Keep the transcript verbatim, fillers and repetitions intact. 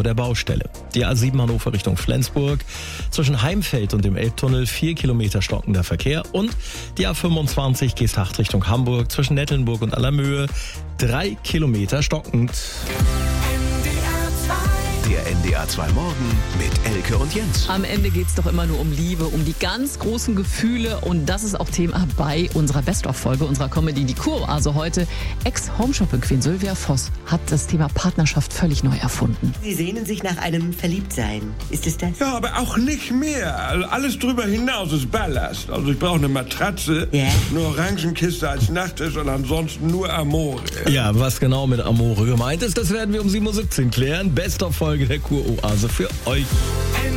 der Baustelle. Die A sieben Hannover Richtung Flensburg, zwischen Heimfeld und dem Elbtunnel vier Kilometer stockender Verkehr und die A fünfundzwanzig Geesthacht Richtung Hamburg, zwischen Nettelnburg und Allermöhe drei Kilometer stockend. Der N D R zwei Morgen mit Elke und Jens. Am Ende geht's doch immer nur um Liebe, um die ganz großen Gefühle und das ist auch Thema bei unserer Best-of-Folge, unserer Comedy Die Kuroase heute. Ex-Homeshopping-Queen Sylvia Voss hat das Thema Partnerschaft völlig neu erfunden. Sie sehnen sich nach einem Verliebtsein. Ist es das? Ja, aber auch nicht mehr. Also alles drüber hinaus ist Ballast. Also ich brauche eine Matratze, Ja. eine Orangenkiste als Nachttisch und ansonsten nur Amore. Ja, was genau mit Amore gemeint ist, das werden wir um sieben Uhr siebzehn klären. Best-of-Folge der Kuroase für euch.